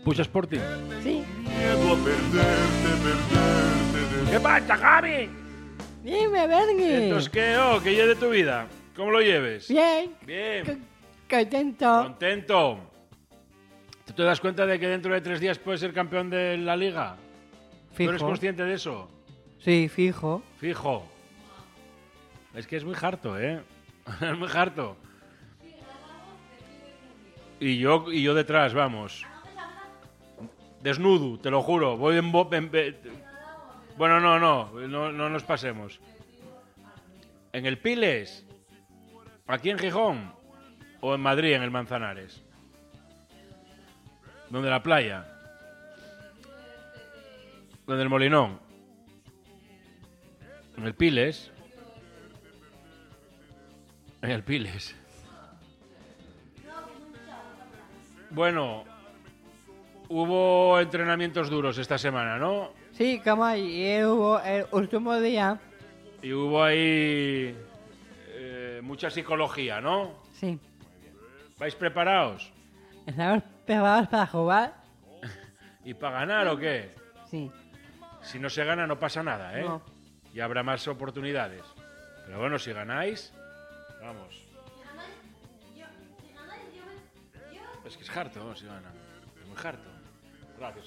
Puxa Sporting? Sí. ¿Qué pasa, Javi? Dime, Bernie. Entonces, ¿qué lleve de tu vida? ¿Cómo lo lleves? Bien. Bien. Contento. Contento. ¿Tú te das cuenta de que dentro de 3 días puedes ser campeón de la liga? Fijo. ¿Tú eres consciente de eso? Sí, fijo. Fijo. Es que es muy harto, ¿eh? Es muy harto. Y yo detrás, vamos. Desnudo, te lo juro. Voy Bueno, no nos pasemos. ¿En el Piles? ¿Aquí en Gijón? ¿O en Madrid, en el Manzanares? ¿Donde la playa? ¿Donde el Molinón? ¿En el Piles? En el Piles. Bueno, hubo entrenamientos duros esta semana, ¿no? Sí, como y hubo el último día. Y hubo ahí mucha psicología, ¿no? Sí. ¿Vais preparados? ¿Estamos preparados para jugar? ¿Y para ganar o qué? Sí. Si no se gana no pasa nada, ¿eh? No. Ya habrá más oportunidades. Pero bueno, si ganáis, vamos. Es que es harto, ¿no? Si ganan. Es muy harto. Gracias.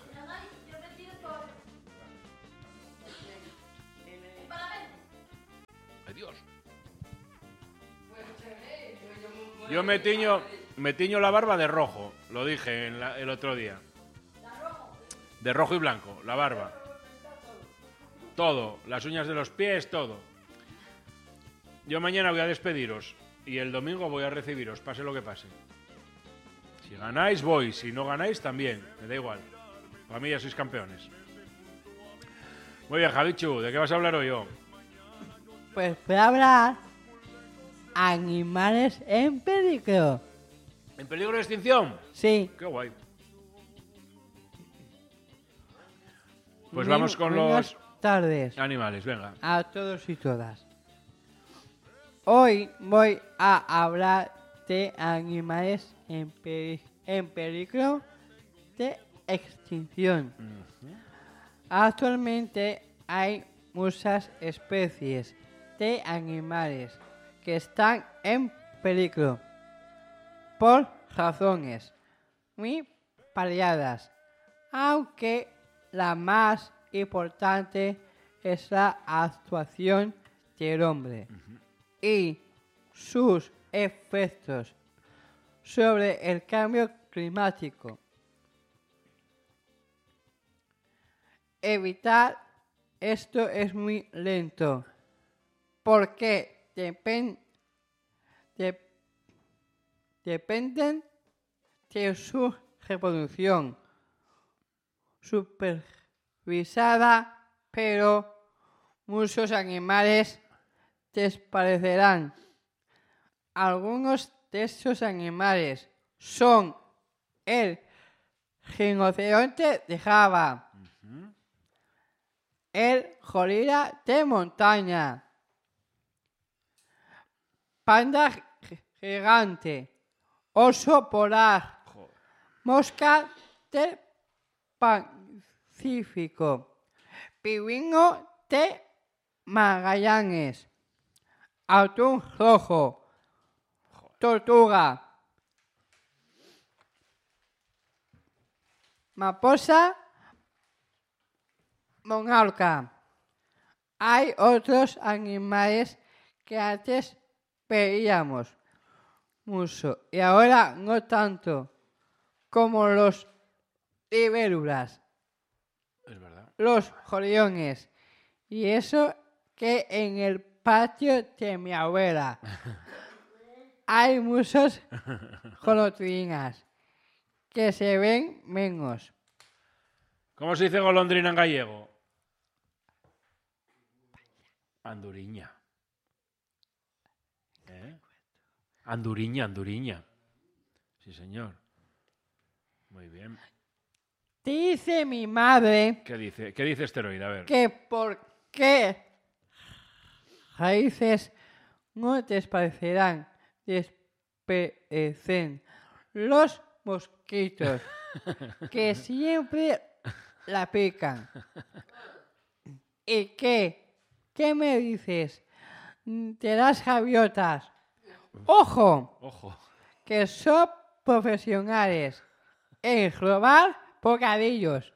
Adiós. Yo me tiño la barba de rojo, lo dije el otro día. De rojo y blanco, la barba. Todo, las uñas de los pies, todo. Yo mañana voy a despediros y el domingo voy a recibiros, pase lo que pase. Si ganáis, voy. Si no ganáis, también. Me da igual. Para mí ya sois campeones. Muy bien, Javichu, ¿de qué vas a hablar hoy yo? Pues voy a hablar animales en peligro. ¿En peligro de extinción? Sí. Qué guay. Pues vamos con Buenas los tardes animales, venga. a todos y todas. Hoy voy a hablar de animales en peligro de extinción. Actualmente hay muchas especies de animales que están en peligro por razones muy variadas, aunque la más importante es la actuación del hombre y sus efectos sobre el cambio climático. Evitar esto es muy lento porque dependen de su reproducción supervisada, pero muchos animales desaparecerán. Algunos de estos animales son el rinoceronte de Java, el gorila de montaña, panda gigante, oso polar, mosca del Pacífico, pingüino de Magallanes, atún rojo, tortuga, mariposa monarca. Hay otros animales que antes veíamos mucho y ahora no tanto, como los libélulas, Es verdad. los gorriones, y eso que en el patio de mi abuela hay muchos golondrinas que se ven menos. ¿Cómo se dice golondrina en gallego? Anduriña. ¿Eh? Anduriña. Sí, señor. Muy bien. Dice mi madre ¿Qué dice Esteroide? A ver. que por qué raíces no desaparecerán, desaparecen los mosquitos que siempre la pican. ¿Y qué? ¿Qué me dices? De las gaviotas. ¡Ojo! Ojo. Que son profesionales en robar bocadillos.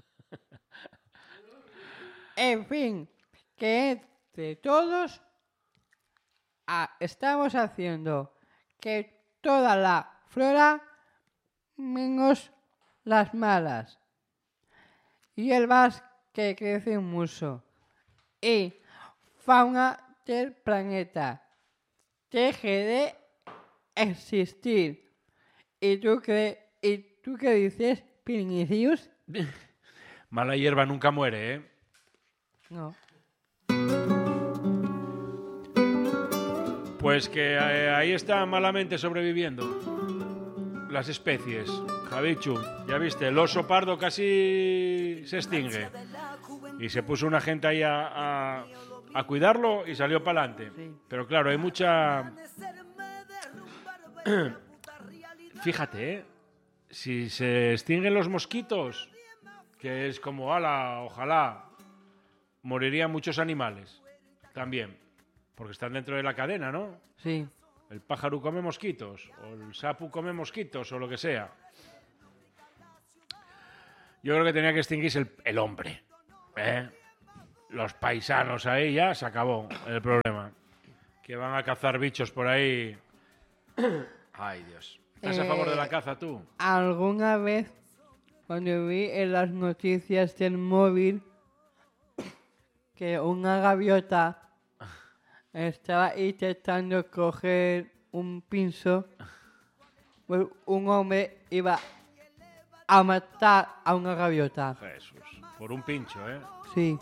En fin, que entre todos estamos haciendo que toda la flora, menos las malas, hierbas que crecen mucho y fauna del planeta deje de existir. ¿Y tú qué dices, Pinicius? Mala hierba nunca muere, ¿eh? No. Pues que ahí está malamente sobreviviendo las especies. Javichu, ya viste, el oso pardo casi se extingue. Y se puso una gente ahí a cuidarlo y salió para adelante. Sí. Pero claro, hay mucha... Fíjate, ¿eh? Si se extinguen los mosquitos, que es como, ala, ojalá, morirían muchos animales también, porque están dentro de la cadena, ¿no? Sí. El pájaro come mosquitos, o el sapo come mosquitos, o lo que sea. Yo creo que tenía que extinguirse el hombre, ¿eh? Los paisanos ahí ya se acabó el problema. Que van a cazar bichos por ahí. Ay, Dios. ¿Estás a favor de la caza tú? Alguna vez, cuando vi en las noticias del móvil que una gaviota estaba intentando coger un pinzo, pues un hombre iba a matar a una gaviota. Jesús. Por un pincho, ¿eh? Sí.